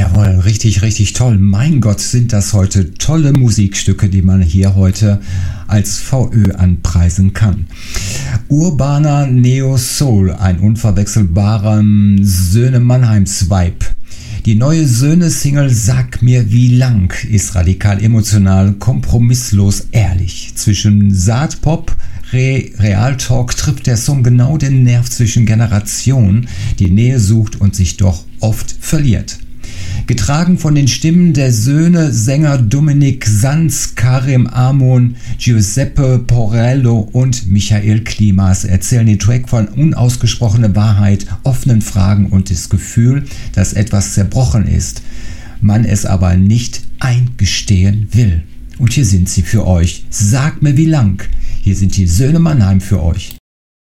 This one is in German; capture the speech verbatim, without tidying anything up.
Jawohl, richtig, richtig toll. Mein Gott, sind das heute tolle Musikstücke, die man hier heute als V Ö anpreisen kann. Urbaner Neo-Soul, ein unverwechselbarer Söhne Mannheims-Vibe. Die neue Söhne-Single Sag mir wie lang ist radikal emotional, kompromisslos ehrlich. Zwischen Saatpop, Re Realtalk trifft der Song genau den Nerv zwischen Generationen, die Nähe sucht und sich doch oft verliert. Getragen von den Stimmen der Söhne Sänger Dominik Sanz, Karim Amon, Giuseppe Porello und Michael Klimas erzählen den Track von unausgesprochener Wahrheit, offenen Fragen und das Gefühl, dass etwas zerbrochen ist, man es aber nicht eingestehen will. Und hier sind sie für euch. Sag mir wie lang. Hier sind die Söhne Mannheim für euch.